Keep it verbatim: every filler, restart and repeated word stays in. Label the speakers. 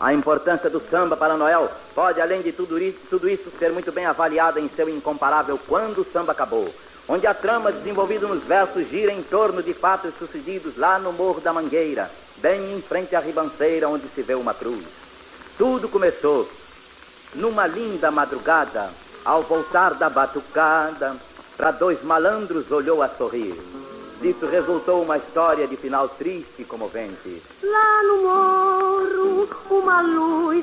Speaker 1: A importância do samba para Noel pode, além de tudo isso, tudo isso, ser muito bem avaliada em seu incomparável Quando o Samba Acabou, onde a trama desenvolvida nos versos gira em torno de fatos sucedidos lá no Morro da Mangueira, bem em frente à ribanceira onde se vê uma cruz. Tudo começou numa linda madrugada, ao voltar da batucada, para dois malandros olhou a sorrir. Disso resultou uma história de final triste e comovente.
Speaker 2: Lá no morro, uma luz